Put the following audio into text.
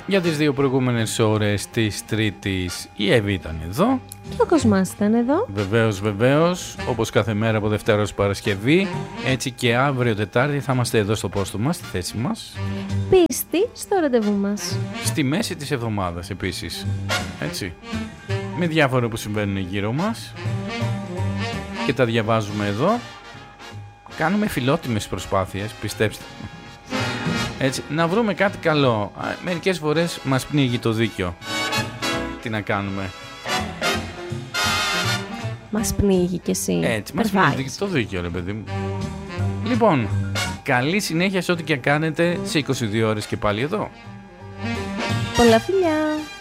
Για τις δύο προηγούμενες ώρες της Τρίτης η Εύη ήταν εδώ. Και ο Κοσμάς ήταν εδώ. Βεβαίως, όπως κάθε μέρα από Δευτέρα ως Παρασκευή. Έτσι και αύριο Τετάρτη θα είμαστε εδώ στο πόστο μας, στη θέση μας. Πίστη στο ραντεβού μας. Στη μέση της εβδομάδας επίσης. Έτσι. Με διάφορα που συμβαίνουν γύρω μας. Και τα διαβάζουμε εδώ. Κάνουμε φιλότιμες προσπάθειες, πιστέψτε. Έτσι, να βρούμε κάτι καλό. Μερικές φορές μας πνίγει το δίκιο. Τι να κάνουμε. Μας πνίγει κι εσύ. Έτσι, μας πνίγει το δίκιο, ρε παιδί μου. Λοιπόν, καλή συνέχεια σε ό,τι και κάνετε σε 22 ώρες και πάλι εδώ. Πολλά φιλιά.